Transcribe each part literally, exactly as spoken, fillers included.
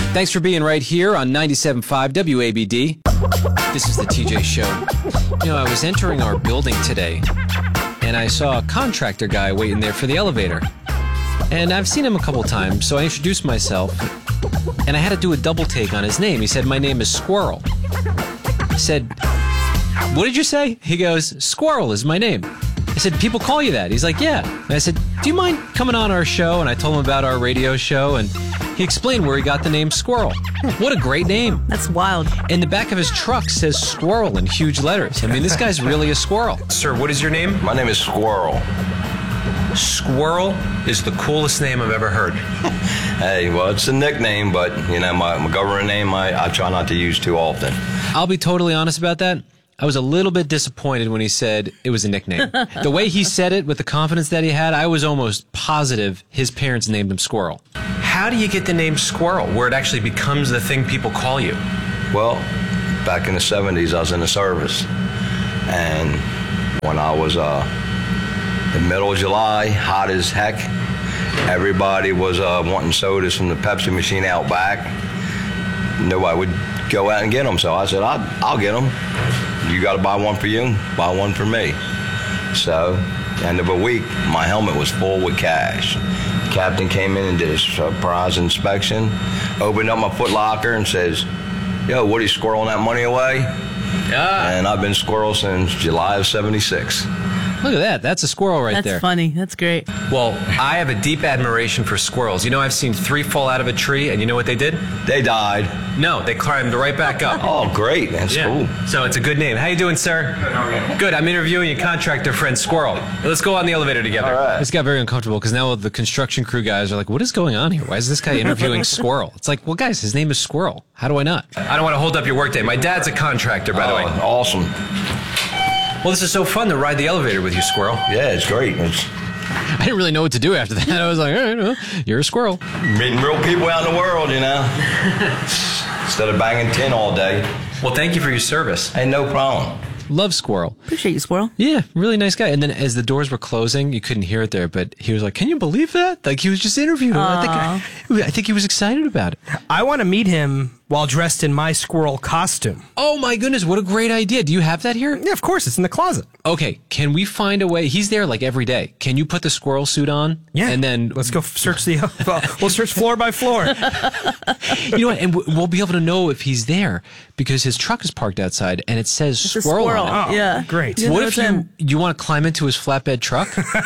Thanks for being right here on ninety-seven point five W A B D. This is the T J Show. You know, I was entering our building today, and I saw a contractor guy waiting there for the elevator. And I've seen him a couple times, so I introduced myself, and I had to do a double take on his name. He said, "My name is Squirrel." I said, "What did you say?" He goes, "Squirrel is my name." I said, "People call you that?" He's like, "Yeah." And I said, "Do you mind coming on our show?" And I told him about our radio show, and he explained where he got the name Squirrel. What a great name. That's wild. And the back of his truck says Squirrel in huge letters. I mean, this guy's really a squirrel. Sir, what is your name? My name is Squirrel. Squirrel is the coolest name I've ever heard. Hey, well, it's a nickname, but, you know, my, my government name I, I try not to use too often. I'll be totally honest about that. I was a little bit disappointed when he said it was a nickname. The way he said it with the confidence that he had, I was almost positive his parents named him Squirrel. How do you get the name Squirrel, where it actually becomes the thing people call you? Well, back in the seventies, I was in the service. And when I was uh, in the middle of July, hot as heck, everybody was uh, wanting sodas from the Pepsi machine out back. Nobody would go out and get them, so I said, I'll, I'll get them. You got to buy one for you, buy one for me. So, end of a week, my helmet was full with cash. The captain came in and did a surprise inspection, opened up my foot locker and says, "Yo, what are you squirreling that money away?" Yeah. And I've been squirrel since July of seventy-six. Look at that. That's a squirrel right That's there. That's funny. That's great. Well, I have a deep admiration for squirrels. You know, I've seen three fall out of a tree, and you know what they did? They died. No, they climbed right back up. Oh, great. That's Yeah. cool. So it's a good name. How you doing, sir? Good. How are you? Good. I'm interviewing your contractor friend, Squirrel. Let's go on the elevator together. All right. This got very uncomfortable because now the construction crew guys are like, what is going on here? Why is this guy interviewing Squirrel? It's like, well, guys, his name is Squirrel. How do I not? I don't want to hold up your workday. My dad's a contractor, by the way. Oh, awesome. Well, this is so fun to ride the elevator with you, Squirrel. Yeah, it's great. It's I didn't really know what to do after that. I was like, all right, well, you're a squirrel. meeting real people out in the world, you know. Instead of banging tin all day. Well, thank you for your service. Hey, no problem. Love Squirrel. Appreciate you, Squirrel. Yeah, really nice guy. And then as the doors were closing, you couldn't hear it there, but he was like, can you believe that? Like, he was just interviewing him. I think, I think he was excited about it. I want to meet him while dressed in my squirrel costume. Oh, my goodness. What a great idea. Do you have that here? Yeah, of course. It's in the closet. Okay. Can we find a way? He's there like every day. Can you put the squirrel suit on? Yeah. And then let's go search the, we'll search floor by floor. You know what? And we'll be able to know if he's there because his truck is parked outside and it says It's squirrel, a squirrel. on it. Oh, Yeah. great. You What know if it's you, him. you want to climb into his flatbed truck?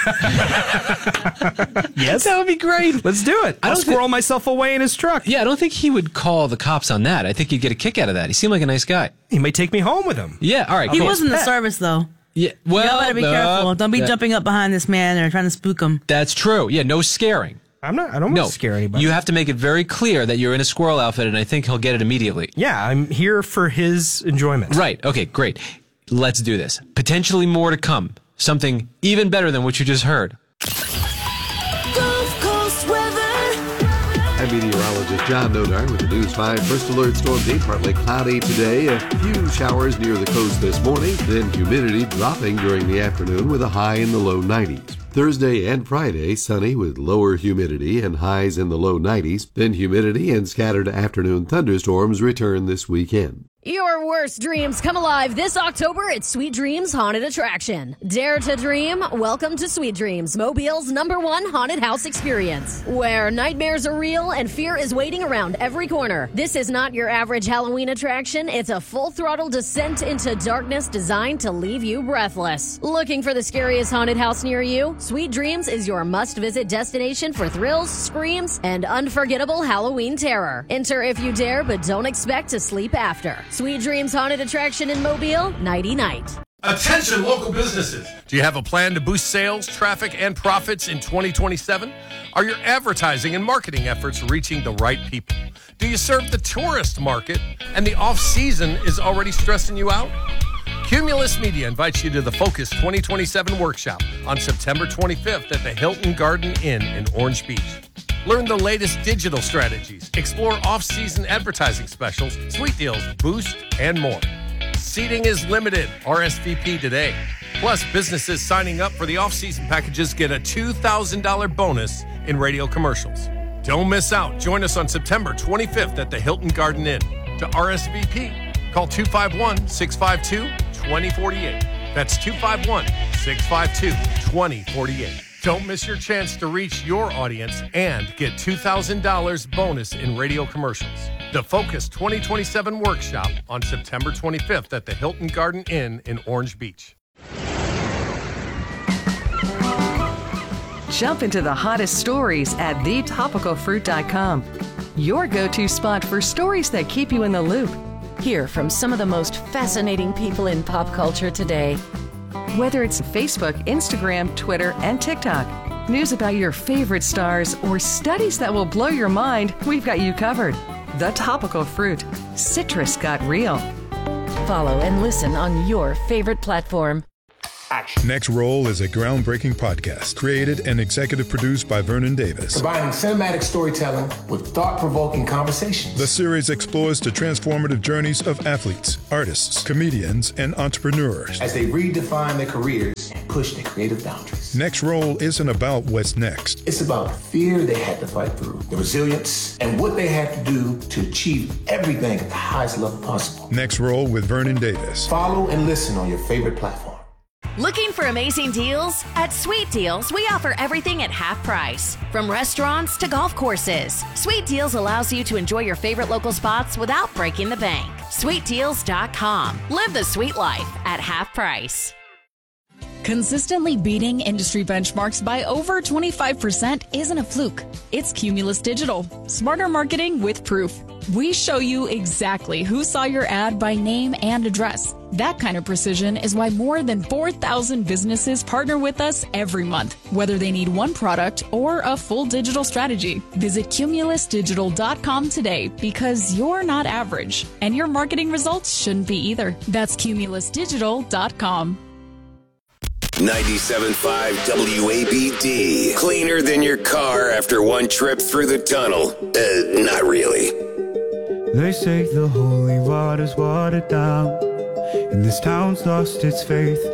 Yes. That would be great. Let's do it. I I'll don't squirrel thi- myself away in his truck. Yeah, I don't think he would call the cops on that. I think he'd get a kick out of that. He seemed like a nice guy. He may take me home with him. Yeah, all right, He cool. was in the pet. service, though. Yeah, well, Y'all better be uh, careful. Don't be that- jumping up behind this man or trying to spook him. That's true. Yeah, no scaring. I'm not, I don't want No, to scare anybody. you have to make it very clear that you're in a squirrel outfit, and I think he'll get it immediately. Yeah, I'm here for his enjoyment. Right. Okay, great. Let's do this. Potentially more to come. Something even better than what you just heard. Gulf Coast weather. I'm meteorologist John Nodar with the News five First Alert Storm Date. Partly cloudy today. A few showers near the coast this morning. Then humidity dropping during the afternoon with a high in the low nineties. Thursday and Friday, sunny with lower humidity and highs in the low nineties. Then humidity and scattered afternoon thunderstorms return this weekend. Your worst dreams come alive this October at Sweet Dreams Haunted Attraction. Dare to dream? Welcome to Sweet Dreams, Mobile's number one haunted house experience, where nightmares are real and fear is waiting around every corner. This is not your average Halloween attraction. It's a full-throttle descent into darkness designed to leave you breathless. Looking for the scariest haunted house near you? Sweet Dreams is your must-visit destination for thrills, screams, and unforgettable Halloween terror. Enter if you dare, but don't expect to sleep after. Sweet Dreams Haunted Attraction in Mobile, nighty night. Attention local businesses. Do you have a plan to boost sales, traffic, and profits in twenty twenty-seven? Are your advertising and marketing efforts reaching the right people? Do you serve the tourist market and the off-season is already stressing you out? Cumulus Media invites you to the Focus twenty twenty-seven workshop on September twenty-fifth at the Hilton Garden Inn in Orange Beach. Learn the latest digital strategies, explore off-season advertising specials, sweet deals, boost, and more. Seating is limited. R S V P today. Plus, businesses signing up for the off-season packages get a two thousand dollars bonus in radio commercials. Don't miss out. Join us on September twenty-fifth at the Hilton Garden Inn. To R S V P, call two five one, six five two, two zero four eight. That's two five one, six five two, two zero four eight. Don't miss your chance to reach your audience and get two thousand dollars bonus in radio commercials. The Focus twenty twenty-seven Workshop on September twenty-fifth at the Hilton Garden Inn in Orange Beach. Jump into the hottest stories at the topical fruit dot com. Your go-to spot for stories that keep you in the loop. Hear from some of the most fascinating people in pop culture today. Whether it's Facebook, Instagram, Twitter, and TikTok, news about your favorite stars, or studies that will blow your mind, we've got you covered. The Topical Fruit. Citrus got real. Follow and listen on your favorite platform. Next Roll is a groundbreaking podcast created and executive produced by Vernon Davis. Combining cinematic storytelling with thought-provoking conversations. The series explores the transformative journeys of athletes, artists, comedians, and entrepreneurs as they redefine their careers and push their creative boundaries. Next Roll isn't about what's next. It's about the fear they had to fight through, the resilience, and what they had to do to achieve everything at the highest level possible. Next Roll with Vernon Davis. Follow and listen on your favorite platform. Looking for amazing deals? At Sweet Deals, we offer everything at half price. From restaurants to golf courses, Sweet Deals allows you to enjoy your favorite local spots without breaking the bank. sweet deals dot com. Live the sweet life at half price. Consistently beating industry benchmarks by over twenty-five percent isn't a fluke. It's Cumulus Digital. Smarter marketing with proof. We show you exactly who saw your ad by name and address. That kind of precision is why more than four thousand businesses partner with us every month, whether they need one product or a full digital strategy. Visit cumulus digital dot com today because you're not average, and your marketing results shouldn't be either. That's cumulus digital dot com. ninety-seven point five W A B D. Cleaner than your car after one trip through the tunnel. Uh, not really. They say the holy water's watered down, and this town's lost its faith.